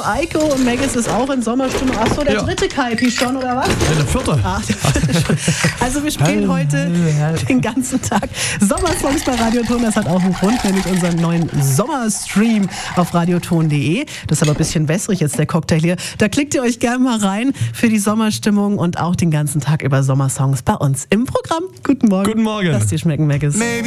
Eiko und Maggis ist auch in Sommerstimmung. Achso, der dritte Kaipi schon, oder was? Ja, der vierte. Der vierte schon. Also wir spielen heute den ganzen Tag Sommersongs bei Radioton. Das hat auch einen Grund, nämlich unseren neuen Sommerstream auf radioton.de. Das ist aber ein bisschen wässrig jetzt, der Cocktail hier. Da klickt ihr euch gerne mal rein für die Sommerstimmung und auch den ganzen Tag über Sommersongs bei uns im Programm. Guten Morgen. Guten Morgen. Lass dir schmecken, Maggis.